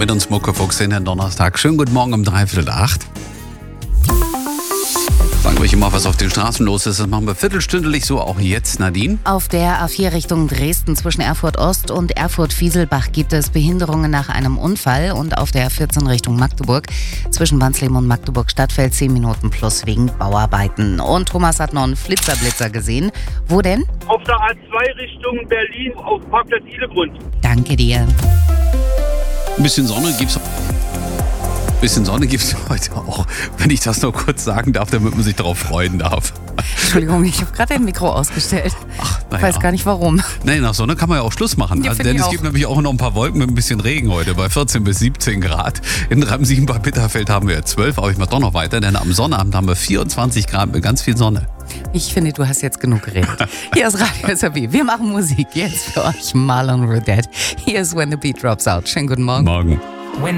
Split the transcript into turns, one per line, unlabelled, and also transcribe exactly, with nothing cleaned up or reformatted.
mit uns Muckefuchs in den Donnerstag. Schönen guten Morgen um dreiviertel acht. Sagen wir euch immer, was auf den Straßen los ist. Das machen wir viertelstündlich so, auch jetzt, Nadine.
Auf der A vier Richtung Dresden zwischen Erfurt Ost und Erfurt-Fieselbach gibt es Behinderungen nach einem Unfall. Und auf der A vierzehn Richtung Magdeburg zwischen Wansleben und Magdeburg-Stadtfeld zehn Minuten plus wegen Bauarbeiten. Und Thomas hat noch einen Flitzerblitzer gesehen. Wo denn?
Auf der A zwei Richtung Berlin auf Parkplatz Ilegrund.
Danke dir.
Ein bisschen Sonne gibt's. Ein bisschen Sonne gibt es heute auch, wenn ich das noch kurz sagen darf, damit man sich darauf freuen darf.
Entschuldigung, ich habe gerade ein Mikro ausgestellt.
Ach,
ich weiß gar nicht warum.
Nein, nach Sonne kann man ja auch Schluss machen.
Ja,
Also, denn es
auch.
gibt nämlich auch noch ein paar Wolken mit ein bisschen Regen heute, bei vierzehn bis siebzehn Grad. In Ramsien bei Bitterfeld haben wir zwölf, aber ich mache doch noch weiter, denn am Sonnabend haben wir vierundzwanzig Grad mit ganz viel Sonne.
Ich finde, du hast jetzt genug geredet. Hier ist Radio S R B. Wir machen Musik jetzt für euch. Marlon Rodette. Hier ist When the Beat Drops Out. Schönen guten Morgen.
Morgen.